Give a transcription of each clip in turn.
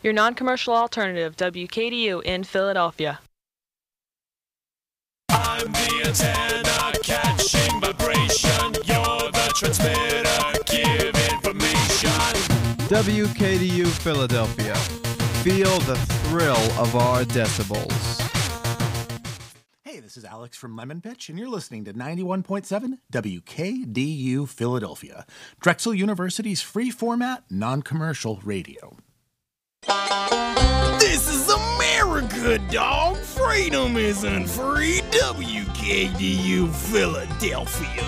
your non-commercial alternative, WKDU in Philadelphia. I'm the antenna catching vibration. You're the transmitter, give information. WKDU Philadelphia. Feel the thrill of our decibels. Hey, this is Alex from Lemon Pitch, and you're listening to 91.7 WKDU Philadelphia, Drexel University's free format, non-commercial radio. This is America, dog. Freedom isn't free. WKDU Philadelphia.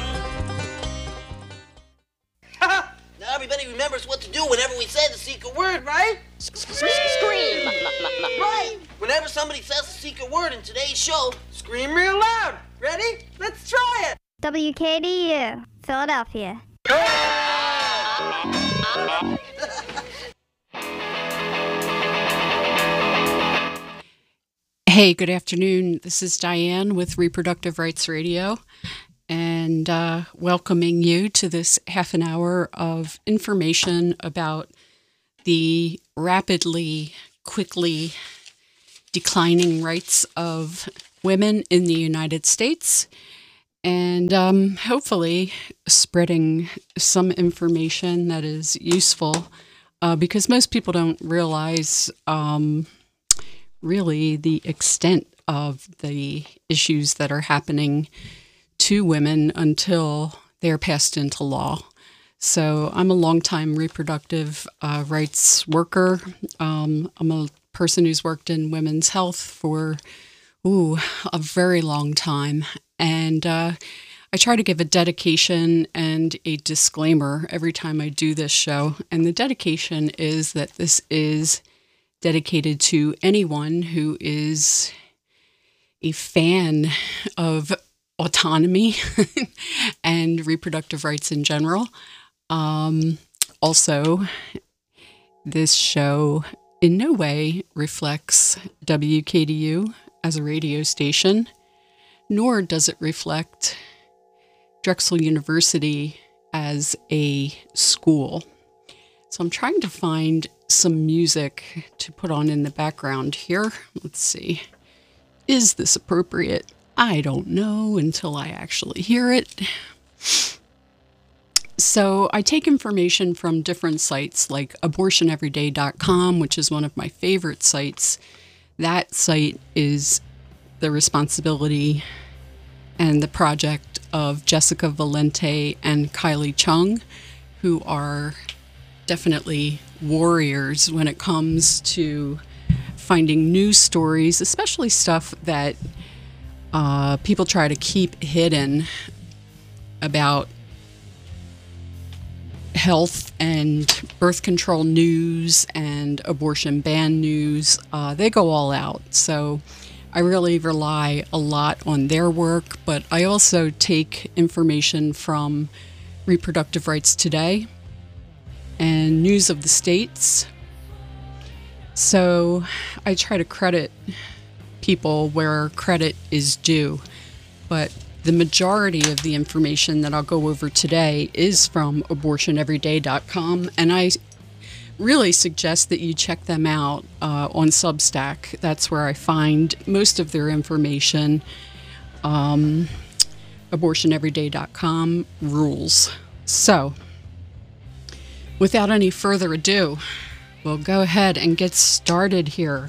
Now everybody remembers what to do whenever we say the secret word, right? Scream! Right! Whenever somebody says the secret word in today's show, scream real loud. Ready? Let's try it! WKDU, Philadelphia. Hey, good afternoon. This is Diane with Reproductive Rights Radio, and welcoming you to this half an hour of information about the quickly declining rights of women in the United States, and hopefully spreading some information that is useful, because most people don't realize really the extent of the issues that are happening to women until they're passed into law. So I'm a longtime reproductive rights worker. I'm a person who's worked in women's health for a very long time. And I try to give a dedication and a disclaimer every time I do this show. And the dedication is that this is dedicated to anyone who is a fan of autonomy and reproductive rights in general. Also, this show in no way reflects WKDU as a radio station, nor does it reflect Drexel University as a school. So I'm trying to find some music to put on in the background here. Let's see. Is this appropriate? I don't know until I actually hear it. So I take information from different sites like abortioneveryday.com, which is one of my favorite sites. That site is the responsibility and the project of Jessica Valente and Kylie Chung, who are definitely warriors when it comes to finding news stories, especially stuff that people try to keep hidden about health and birth control news and abortion ban news. They go all out. So I really rely a lot on their work, but I also take information from Reproductive Rights Today and News of the States. So I try to credit people where credit is due. But the majority of the information that I'll go over today is from abortioneveryday.com, and I really suggest that you check them out on Substack. That's where I find most of their information. Abortioneveryday.com rules. So, without any further ado, we'll go ahead and get started here.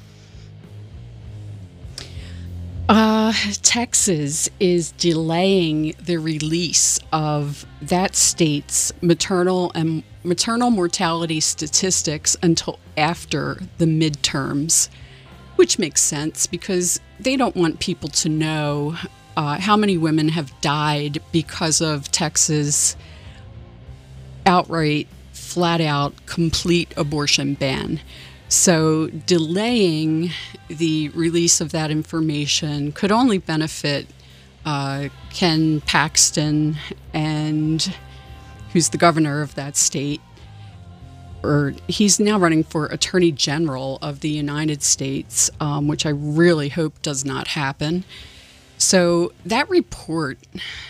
Texas is delaying the release of that state's maternal mortality statistics until after the midterms, which makes sense because they don't want people to know how many women have died because of Texas' outright, flat-out, complete abortion ban. So delaying the release of that information could only benefit Ken Paxton, and who's the governor of that state, or he's now running for Attorney General of the United States, which I really hope does not happen. So that report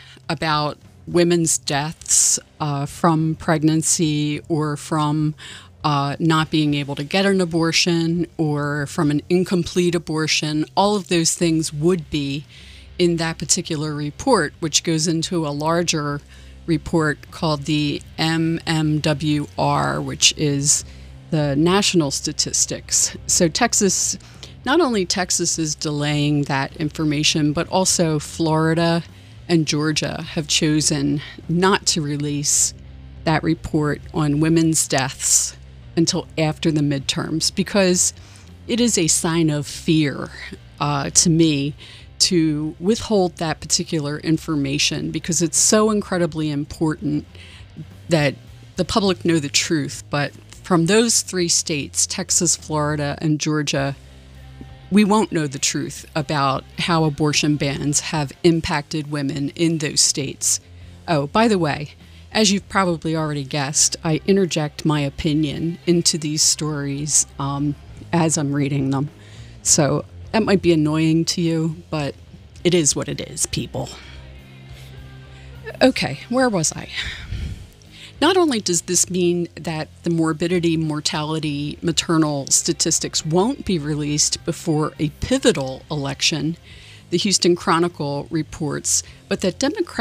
about women's deaths from pregnancy or from not being able to get an abortion or from an incomplete abortion. All of those things would be in that particular report, which goes into a larger report called the MMWR, which is the national statistics. So not only Texas is delaying that information, but also Florida and Georgia have chosen not to release that report on women's deaths until after the midterms, because it is a sign of fear to me to withhold that particular information, because it's so incredibly important that the public know the truth. But from those 3 states, Texas, Florida, and Georgia, we won't know the truth about how abortion bans have impacted women in those states. Oh, by the way, as you've probably already guessed, I interject my opinion into these stories as I'm reading them. So that might be annoying to you, but it is what it is, people. Okay, where was I? Not only does this mean that the morbidity, mortality, maternal statistics won't be released before a pivotal election, the Houston Chronicle reports, but that Democrats